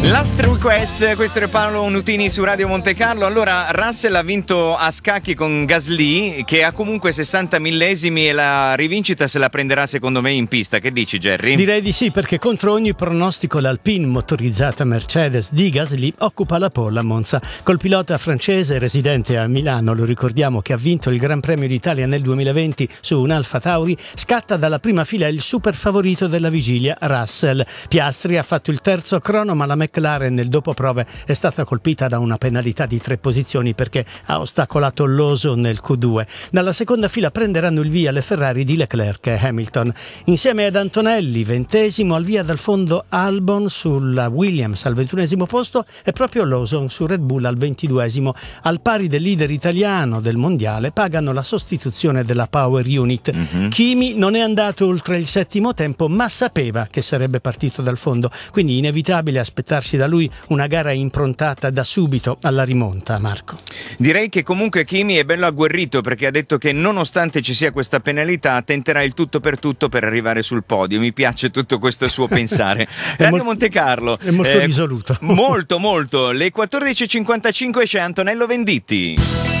Last Request, questo è Paolo Nutini su Radio Monte Carlo. Allora, Russell ha vinto a scacchi con Gasly, che ha comunque 60 millesimi, e la rivincita se la prenderà secondo me in pista. Che dici, Jerry? Direi di sì, perché contro ogni pronostico l'Alpine motorizzata Mercedes di Gasly occupa la pole a Monza. Col pilota francese residente a Milano, lo ricordiamo, che ha vinto il Gran Premio d'Italia nel 2020 su un Alfa Tauri, scatta dalla prima fila il super favorito della vigilia, Russell. Piastri ha fatto il terzo crono, ma la McLaren nel dopoprove è stata colpita da una penalità di 3 posizioni perché ha ostacolato l'Oso nel Q2. Dalla seconda fila prenderanno il via le Ferrari di Leclerc e Hamilton. Insieme ad Antonelli, 20° al via dal fondo Albon sulla Williams al 21° posto e proprio Lawson su Red Bull al 22°. Al pari del leader italiano del mondiale pagano la sostituzione della Power Unit. Kimi non è andato oltre il 7° tempo, ma sapeva che sarebbe partito dal fondo, quindi inevitabile aspettarsi da lui una gara improntata da subito alla rimonta. Marco, direi che comunque Kimi è bello agguerrito, perché ha detto che nonostante ci sia questa penalità tenterà il tutto per arrivare sul podio. Mi piace tutto questo suo pensare. Radio Monte Carlo è molto risoluto. Molto. Le 14.55 c'è Antonello Venditti.